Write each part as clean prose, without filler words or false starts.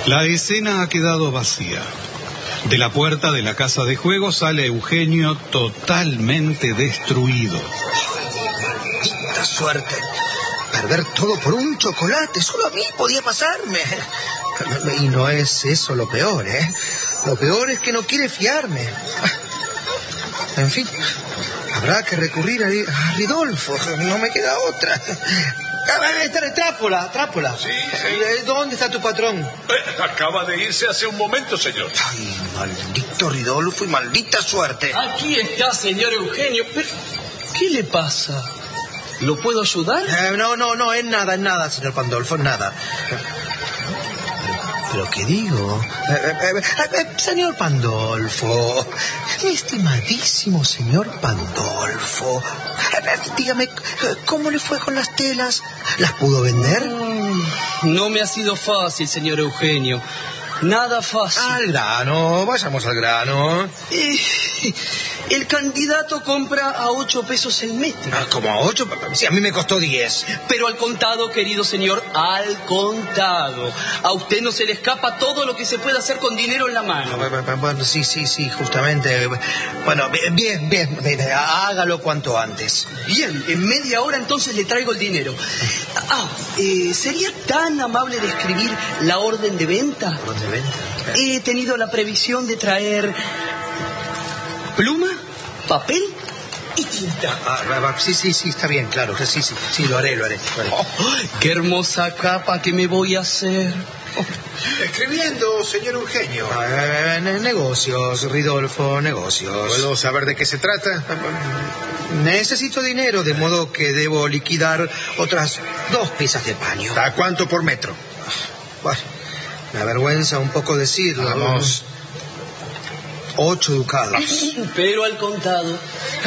La escena ha quedado vacía. De la puerta de la casa de juego sale Eugenio totalmente destruido. ¡Maldita suerte! Perder todo por un chocolate, solo a mí podía pasarme. Y no es eso lo peor, ¿eh? Lo peor es que no quiere fiarme. En fin, habrá que recurrir a Ridolfo, no me queda otra. Trápola. Sí. ¿Dónde está tu patrón? Acaba de irse hace un momento, señor. Ay, maldito Ridolfo y maldita suerte. Aquí está, señor Eugenio. Pero, ¿qué le pasa? ¿Lo puedo ayudar? No, es nada, señor Pandolfo, es nada. ¿Pero qué digo? Señor Pandolfo, mi estimadísimo señor Pandolfo, dígame, ¿cómo le fue con las telas? ¿Las pudo vender? No me ha sido fácil, señor Eugenio. Nada fácil. Al grano, vayamos al grano. El candidato compra a 8 pesos el metro. ¿Cómo a 8? Sí, a mí me costó 10. Pero al contado, querido señor, al contado. A usted no se le escapa todo lo que se puede hacer con dinero en la mano. Bueno, sí, justamente. Bueno, bien, hágalo cuanto antes. Bien, en media hora entonces le traigo el dinero. ¿Sería tan amable de escribir la orden de venta? ¿Orden de venta? He tenido la previsión de traer pluma, papel y tinta. Sí, está bien, claro. Sí, lo haré. ¡Qué hermosa capa que me voy a hacer! Escribiendo, señor Eugenio. Negocios, Ridolfo, negocios. ¿Puedo saber de qué se trata? Necesito dinero, de modo que debo liquidar otras 2 piezas de paño. ¿A cuánto por metro? Bueno, me avergüenza un poco decirlo. Vamos. 8 ducados. Pero al contado.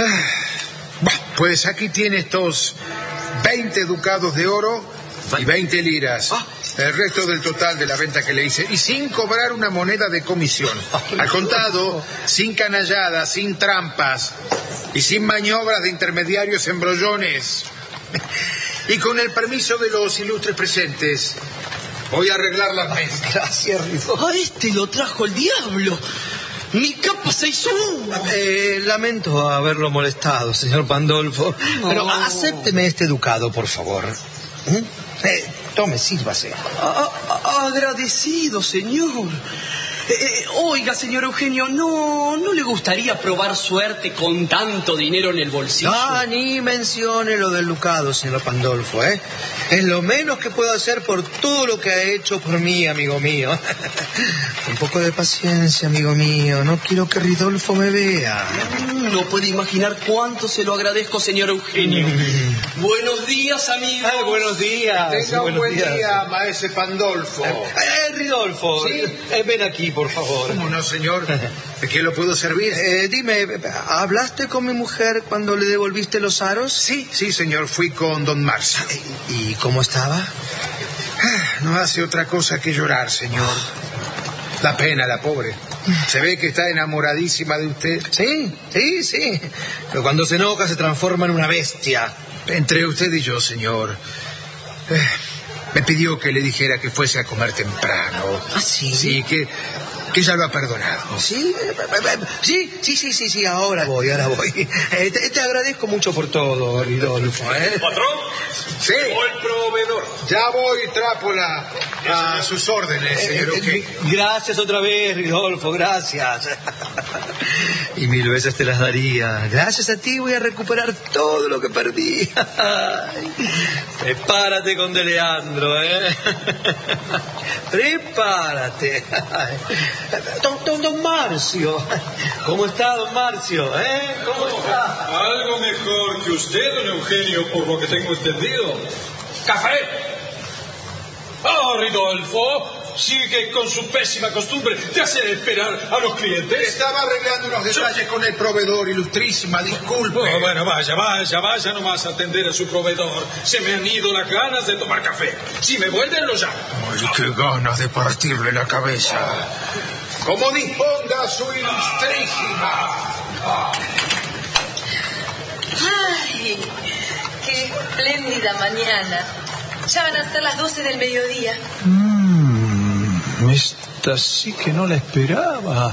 Pues aquí tiene estos 20 ducados de oro y 20 liras. El resto del total de la venta que le hice. Y sin cobrar una moneda de comisión. Al contado, sin canalladas, sin trampas y sin maniobras de intermediarios embrollones. Y con el permiso de los ilustres presentes, voy a arreglar las mesas. Gracias, Ridolfo. A este lo trajo el diablo. Mi capa se hizo humo. Lamento haberlo molestado, señor Pandolfo. No. Pero acépteme este ducado, por favor. Tome, sírvase. Agradecido, señor. Oiga, señor Eugenio, ¿no le gustaría probar suerte con tanto dinero en el bolsillo? Ni mencione lo del ducado, señor Pandolfo, ¿eh? Es lo menos que puedo hacer por todo lo que ha hecho por mí, amigo mío. Un poco de paciencia, amigo mío. No quiero que Ridolfo me vea. No puede imaginar cuánto se lo agradezco, señor Eugenio. Buenos días, amigos. Buenos días. Tenga un buen día, maese Pandolfo. Ridolfo, ¿sí? Ven aquí, por favor. ¿Cómo no, señor? ¿De qué lo puedo servir? Dime, ¿hablaste con mi mujer cuando le devolviste los aros? Sí, señor, fui con don Marcio. ¿Y cómo estaba? No hace otra cosa que llorar, señor. Da pena, la pobre. Se ve que está enamoradísima de usted. Sí. Pero cuando se enoja se transforma en una bestia. Entre usted y yo, señor, me pidió que le dijera que fuese a comer temprano. ¿Sí? Sí, que ya lo ha perdonado. ¿Sí? Sí, ahora voy. Te agradezco mucho por todo, Ridolfo, ¿Patrón? Sí. O el proveedor. Ya voy, Trápola, a sus órdenes, señor Eugenio. Gracias otra vez, Ridolfo, gracias. Y 1000 veces te las daría. Gracias a ti voy a recuperar todo lo que perdí. Prepárate con De Leandro, Prepárate. Don Marcio. ¿Cómo está, don Marcio? ¿Cómo está? Algo mejor que usted, don Eugenio, por lo que tengo entendido. ¡Café! Ridolfo sigue con su pésima costumbre de hacer esperar a los clientes. Estaba arreglando unos detalles con el proveedor, ilustrísima, disculpe. Bueno, vaya nomás a atender a su proveedor. Se me han ido las ganas de tomar café. Si me vuelven, lo llamo. Ay, qué ganas de partirle la cabeza. Como disponga su ilustrísima. ¡Ay! ¡Qué espléndida mañana! Ya van a ser las 12 del mediodía. Esta sí que no la esperaba.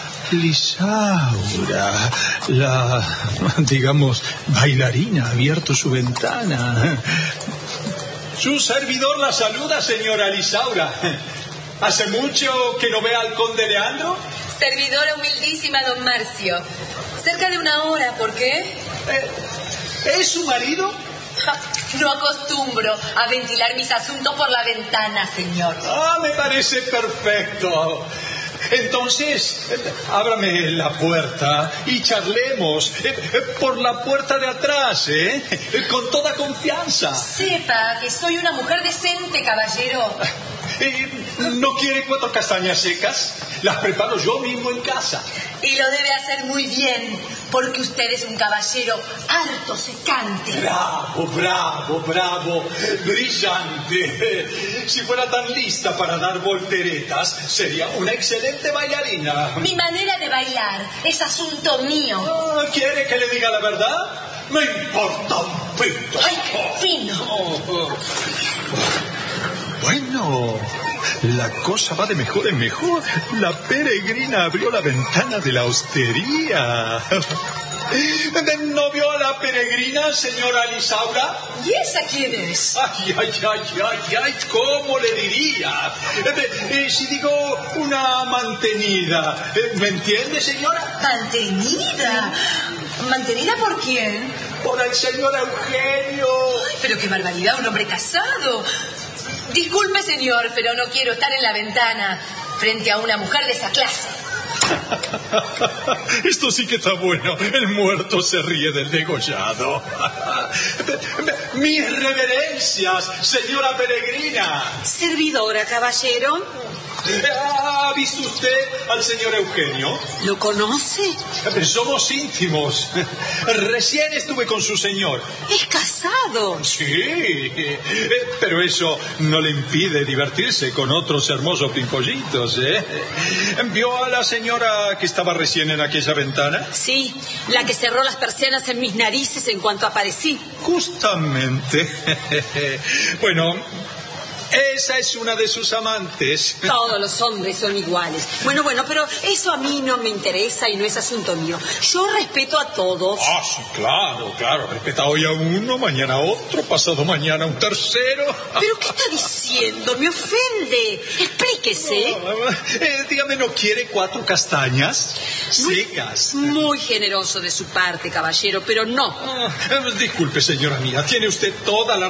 Lisaura, la, digamos, bailarina, ha abierto su ventana. Su servidor la saluda, señora Lisaura. ¿Hace mucho que no ve al conde Leandro? Servidora humildísima, don Marcio. Cerca de una hora, ¿por qué? ¿Es su marido? No acostumbro a ventilar mis asuntos por la ventana, señor. Me parece perfecto. Entonces, ábrame la puerta y charlemos por la puerta de atrás, con toda confianza. Sepa que soy una mujer decente, caballero. ¿No quiere 4 castañas secas? Las preparo yo mismo en casa. Y lo debe hacer muy bien, porque usted es un caballero harto secante. Bravo, bravo, bravo, brillante. Si fuera tan lista para dar volteretas, sería una excelente bailarina. Mi manera de bailar es asunto mío. ¿Quiere que le diga la verdad? Me importa un pito. ¡Ay, qué fino! Bueno, la cosa va de mejor en mejor. La peregrina abrió la ventana de la hostería. ¿No vio a la peregrina, señora Lisaura? ¿Y esa quién es? Ay, ¿cómo le diría? Si digo una mantenida, ¿me entiende, señora? ¿Mantenida? ¿Mantenida por quién? Por el señor Eugenio. Ay, pero qué barbaridad, un hombre casado. Disculpe, señor, pero no quiero estar en la ventana frente a una mujer de esa clase. Esto sí que está bueno. El muerto se ríe del degollado. Mis reverencias, señora peregrina. Servidora, caballero. ¿Ha visto usted al señor Eugenio? ¿Lo conoce? Somos íntimos. Recién estuve con su señor. Es casado. Sí, pero eso no le impide divertirse con otros hermosos pimpollitos, ¿Vio a la señora que estaba recién en aquella ventana? Sí, la que cerró las persianas en mis narices en cuanto aparecí. Justamente. Bueno, esa es una de sus amantes. Todos los hombres son iguales. Bueno, pero eso a mí no me interesa y no es asunto mío. Yo respeto a todos. Sí, claro. Respeta hoy a uno, mañana a otro, pasado mañana a un tercero. ¿Pero qué está diciendo? Me ofende. Explíquese. Dígame, ¿no quiere 4 castañas secas? Muy generoso de su parte, caballero, pero no. Disculpe, señora mía, tiene usted toda la